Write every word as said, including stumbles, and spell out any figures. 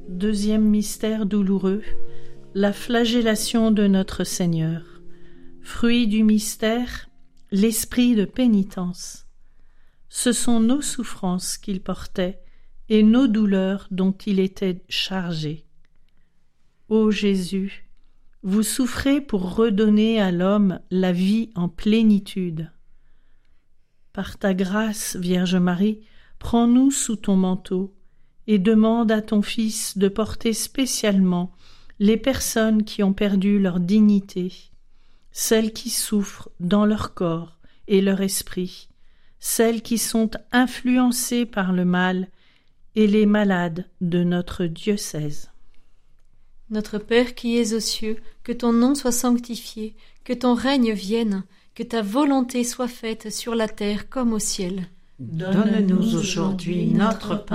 Deuxième mystère douloureux, la flagellation de notre Seigneur. Fruit du mystère, l'esprit de pénitence. Ce sont nos souffrances qu'il portait et nos douleurs dont il était chargé. Ô Jésus, vous souffrez pour redonner à l'homme la vie en plénitude. Par ta grâce, Vierge Marie, prends-nous sous ton manteau et demande à ton Fils de porter spécialement les personnes qui ont perdu leur dignité, celles qui souffrent dans leur corps et leur esprit, celles qui sont influencées par le mal et les malades de notre diocèse. Notre Père qui es aux cieux, que ton nom soit sanctifié, que ton règne vienne, que ta volonté soit faite sur la terre comme au ciel. Donne-nous aujourd'hui notre pain